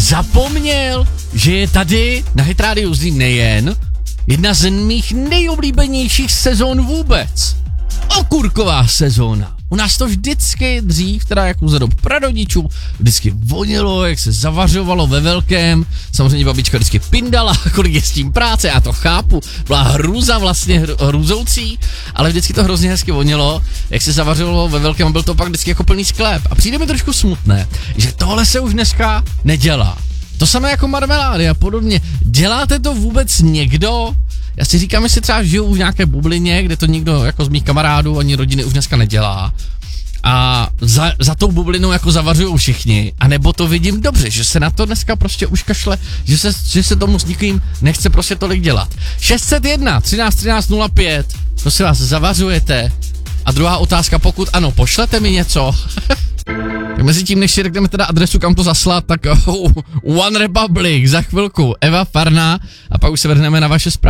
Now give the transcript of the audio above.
zapomněl, že je tady na Hit Radio Zlín nejen jedna z mých nejoblíbenějších sezón vůbec. Okurková sezóna. U nás to vždycky dřív, teda jako za dob prarodičů, vždycky vonilo, jak se zavařovalo ve velkém. Samozřejmě babička vždycky pindala, kolik je s tím práce, já to chápu. Byla hrůza vlastně hrůzoucí, ale vždycky to hrozně hezky vonilo, jak se zavařovalo ve velkém a byl to pak vždycky jako plný sklep. A přijde mi trošku smutné, že tohle se už dneska nedělá. To samé jako marmelády a podobně. Děláte to vůbec někdo? Já si říkám, jestli třeba žiju v nějaké bublině, kde to nikdo jako z mých kamarádů ani rodiny už dneska nedělá. A za tou bublinou jako zavařujou všichni. A nebo to vidím dobře, že se na to dneska prostě už kašle, že se tomu s nikým nechce prostě tolik dělat. 601 13 13 05, prosím vás, zavařujete? A druhá otázka, pokud ano, pošlete mi něco. Tak mezi tím, než si řekneme teda adresu, kam to zaslat, tak One Republic za chvilku, Eva Farná a pak už se vrhneme na vaše zprávy.